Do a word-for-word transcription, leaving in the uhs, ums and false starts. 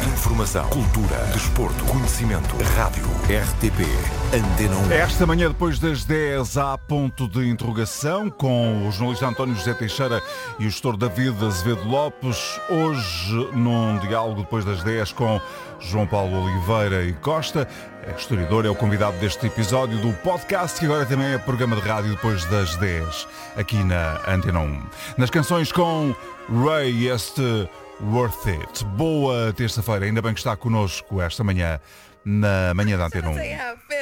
Informação, cultura, desporto, conhecimento, rádio, R T P, Antena um. Esta manhã, depois das dez, há ponto de interrogação com o jornalista António José Teixeira e o gestor David Azevedo Lopes. Hoje, num diálogo depois das dez com João Paulo Oliveira e Costa. É historiador, é o convidado deste episódio do podcast, que agora também é programa de rádio depois das dez, aqui na Antena um. Nas canções com Ray, este Worth It. Boa terça-feira, ainda bem que está connosco esta manhã, na manhã da Antena um.